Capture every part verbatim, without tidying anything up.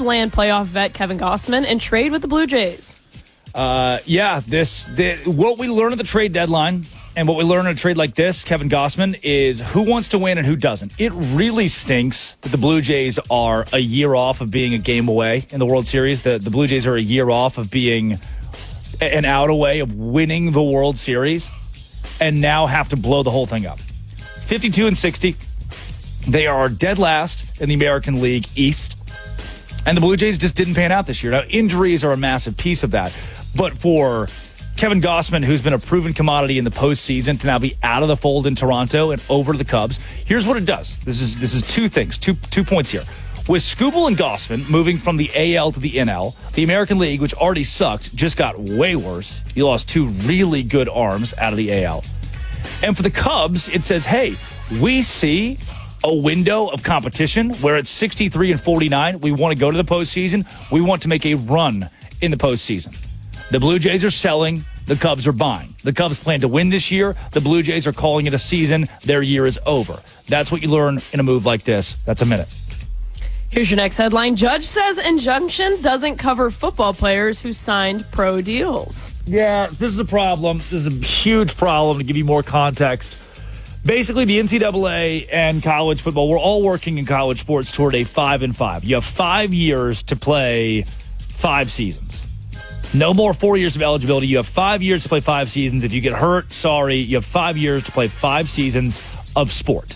Cubs land playoff vet Kevin Gausman and trade with the Blue Jays. Uh, yeah, this the, what we learned at the trade deadline and what we learn in a trade like this, Kevin Gausman, is who wants to win and who doesn't. It really stinks that the Blue Jays are a year off of being a game away in the World Series. The, the Blue Jays are a year off of being an out away of winning the World Series and now have to blow the whole thing up. fifty-two and sixty. They are dead last in the American League East. And the Blue Jays just didn't pan out this year. Now, injuries are a massive piece of that. But for Kevin Gausman, who's been a proven commodity in the postseason, to now be out of the fold in Toronto and over to the Cubs, here's what it does. This is this is two things, two two points here. With Skubal and Gausman moving from the A L to the N L, the American League, which already sucked, just got way worse. You lost two really good arms out of the A L. And for the Cubs, it says, hey, we see a window of competition where it's sixty-three and forty-nine. We want to go to the postseason. We want to make a run in the postseason. The Blue Jays are selling. The Cubs are buying. The Cubs plan to win this year. The Blue Jays are calling it a season. Their year is over. That's what you learn in a move like this. That's a minute. Here's your next headline. Judge says injunction doesn't cover football players who signed pro deals. Yeah, this is a problem. This is a huge problem. To give you more context, basically the N C double A and college football, we're all working in college sports toward a five and five. You have five years to play five seasons. No more four years of eligibility. You have five years to play five seasons. If you get hurt, sorry, you have five years to play five seasons of sport.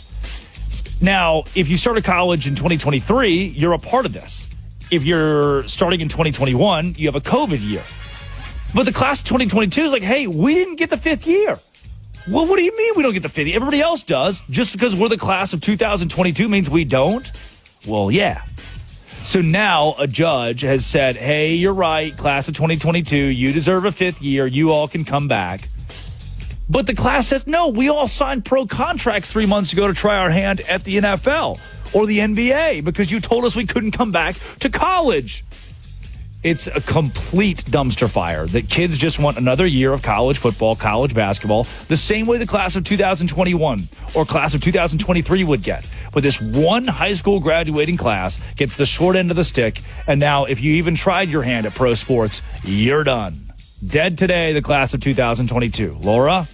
Now, if you start a college in twenty twenty-three, you're a part of this. If you're starting in twenty twenty-one, you have a COVID year. But the class of twenty twenty-two is like, hey, we didn't get the fifth year. Well, what do you mean we don't get the fifth year? Everybody else does. Just because we're the class of two thousand twenty-two means we don't? Well, yeah. So now a judge has said, hey, you're right, class of twenty twenty-two, you deserve a fifth year. You all can come back. But the class says, no, we all signed pro contracts three months ago to try our hand at the N F L or the N B A because you told us we couldn't come back to college. It's a complete dumpster fire that kids just want another year of college football, college basketball, the same way the class of two thousand twenty-one or class of two thousand twenty-three would get. But this one high school graduating class gets the short end of the stick, and now if you even tried your hand at pro sports, you're done. Dead today, the class of two thousand twenty-two. Laura?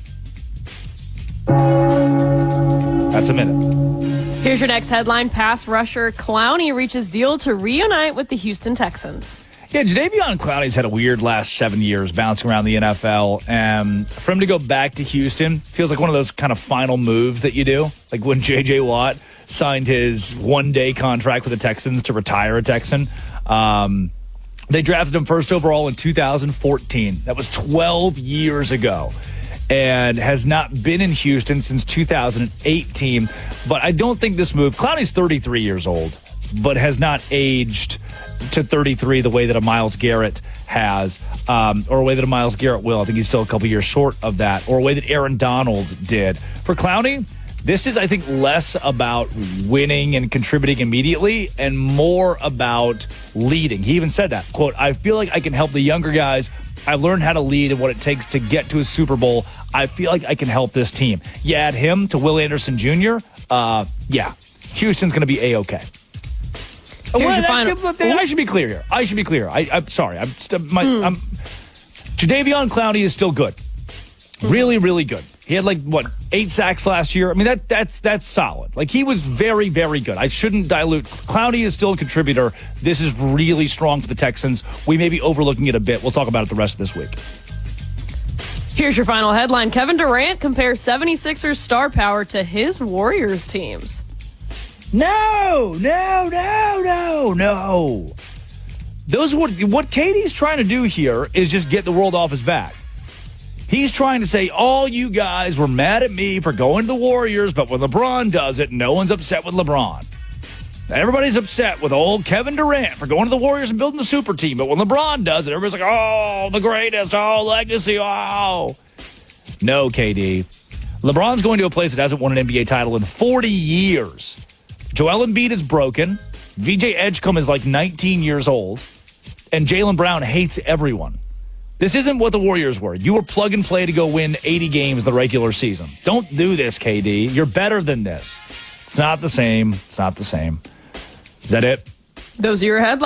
That's a minute. Here's your next headline. Pass rusher Clowney reaches deal to reunite with the Houston Texans. Yeah, Jadeveon Clowney's had a weird last seven years bouncing around the N F L. And for him to go back to Houston feels like one of those kind of final moves that you do. Like when J J. Watt signed his one-day contract with the Texans to retire a Texan. Um, they drafted him first overall in two thousand fourteen. That was twelve years ago. And has not been in Houston since two thousand eighteen. But I don't think this move, Clowney's thirty-three years old, but has not aged to thirty-three the way that a Myles Garrett has, um, or a way that a Myles Garrett will. I think he's still a couple years short of that, or a way that Aaron Donald did. For Clowney, this is, I think, less about winning and contributing immediately and more about leading. He even said that, quote, I feel like I can help the younger guys. I've learned how to lead and what it takes to get to a Super Bowl. I feel like I can help this team. You add him to Will Anderson Junior, uh, yeah, Houston's going to be A-okay. Well, final- I, I should be clear here. I should be clear. I, I'm sorry. I'm, st- my, mm. I'm Jadeveon Clowney is still good. Really, really good. He had like what eight sacks last year. I mean that that's that's solid. Like he was very, very good. I shouldn't dilute. Clowney is still a contributor. This is really strong for the Texans. We may be overlooking it a bit. We'll talk about it the rest of this week. Here's your final headline. Kevin Durant compares seventy-sixers star power to his Warriors teams. No, no, no, no, no. Those what what K D's trying to do here is just get the world off his back. He's trying to say, all you guys were mad at me for going to the Warriors, but when LeBron does it, no one's upset with LeBron. Everybody's upset with old Kevin Durant for going to the Warriors and building a super team, but when LeBron does it, everybody's like, oh, the greatest, oh, legacy, oh. No, K D. LeBron's going to a place that hasn't won an N B A title in forty years. Joel Embiid is broken. V J Edgecombe is like nineteen years old. And Jaylen Brown hates everyone. This isn't what the Warriors were. You were plug and play to go win eighty games the regular season. Don't do this, K D. You're better than this. It's not the same. It's not the same. Is that it? Those are your headlines.